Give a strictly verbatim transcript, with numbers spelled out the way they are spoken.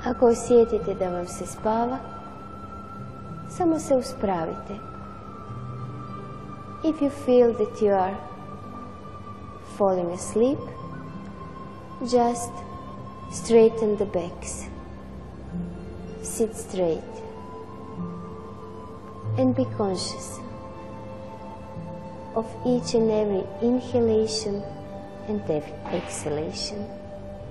Ako osjetite da vam se spava, samo se uspravite. If you feel that you are falling asleep, just straighten the backs. Sit straight and be conscious of each and every inhalation and exhalation.